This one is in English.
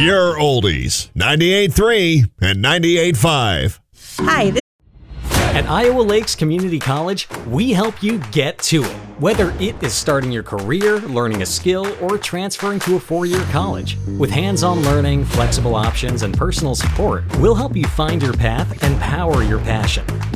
Your oldies, 98.3 and 98.5. Hi, At Iowa Lakes Community College, we help you get to it. Whether it is starting your career, learning a skill, or transferring to a four-year college. With hands-on learning, flexible options, and personal support, we'll help you find your path and power your passion.